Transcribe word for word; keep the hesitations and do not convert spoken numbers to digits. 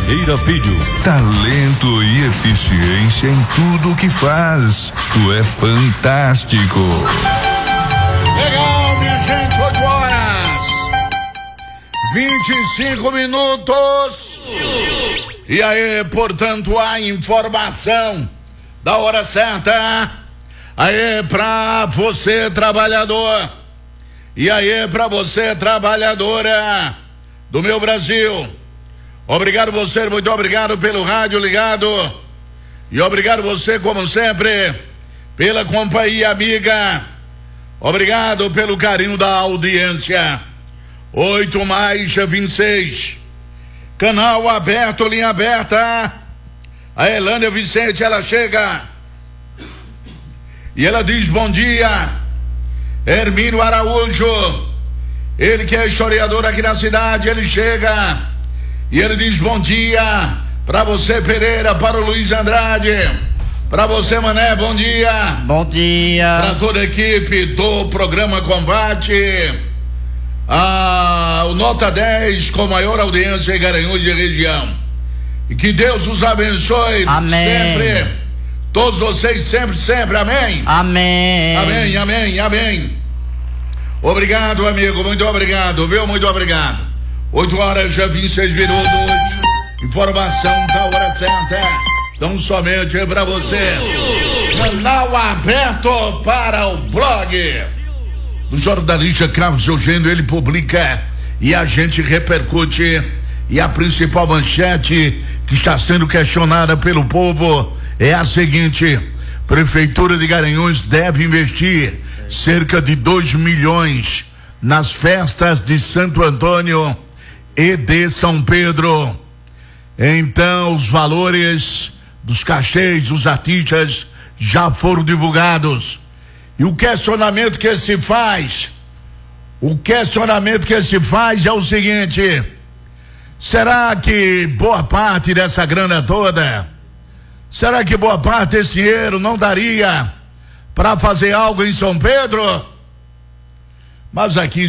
Ferreira Filho. Talento e eficiência em tudo o que faz. Tu é fantástico. Legal, minha gente, oito horas, vinte e cinco minutos. E aí, portanto, a informação da hora certa. Aí, pra você, trabalhador. E aí, pra você, trabalhadora do meu Brasil. Obrigado você, muito obrigado pelo rádio ligado. E obrigado você, como sempre, pela companhia amiga. Obrigado pelo carinho da audiência. oito mais vinte e seis. Canal aberto, linha aberta. A Elânia Vicente, ela chega. E ela diz bom dia. Hermínio Araújo. Ele que é historiador aqui na cidade, ele chega. E ele diz bom dia para você, Pereira, para o Luiz Andrade, para você, Mané, bom dia. Bom dia. Para toda a equipe do programa Combate, a, o Nota dez com maior audiência em Garanhuns e região. E que Deus os abençoe. Amém. Sempre, todos vocês, sempre, sempre, amém. Amém. Amém, amém, amém. Obrigado, amigo, muito obrigado, viu? Muito obrigado. oito horas já vinte e seis minutos. Informação da hora certa. Então somente para você. Canal aberto para o blog do jornalista Carlos Eugênio. Ele publica e a gente repercute. E a principal manchete que está sendo questionada pelo povo é a seguinte: Prefeitura de Garanhuns deve investir cerca de dois milhões nas festas de Santo Antônio e de São Pedro. Então os valores dos cachês dos artistas já foram divulgados. E o questionamento que se faz, o questionamento que se faz é o seguinte: será que boa parte dessa grana toda, será que boa parte desse dinheiro não daria para fazer algo em São Pedro? Mas aqui